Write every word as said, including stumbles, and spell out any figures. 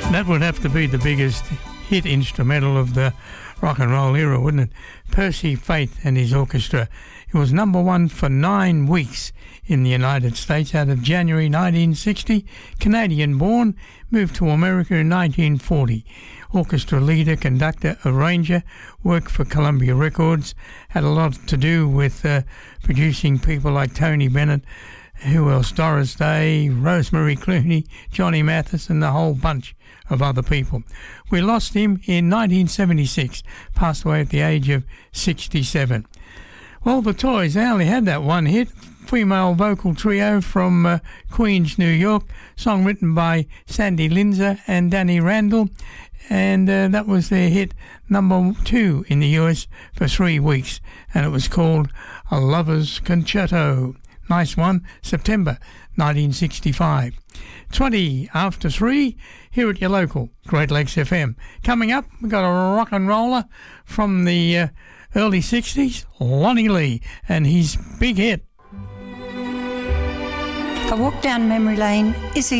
That would have to be the biggest hit instrumental of the rock and roll era, wouldn't it? Percy Faith and his orchestra. It was number one for nine weeks in the United States out of January nineteen sixty. Canadian-born, moved to America in nineteen forty. Orchestra leader, conductor, arranger, worked for Columbia Records, had a lot to do with uh, producing people like Tony Bennett, who else, Doris Day, Rosemary Clooney, Johnny Mathis, and the whole bunch of other people. We lost him in nineteen seventy-six, passed away at the age of sixty-seven. Well, the Toys, they only had that one hit, female vocal trio from uh, Queens, New York, song written by Sandy Linzer and Danny Randall, and uh, that was their hit number two in the U S for three weeks, and it was called A Lover's Concerto. Nice one, September nineteen sixty-five. twenty after three, here at your local Great Lakes F M. Coming up, we've got a rock and roller from the uh, early sixties, Lonnie Lee, and his big hit. A walk down memory lane is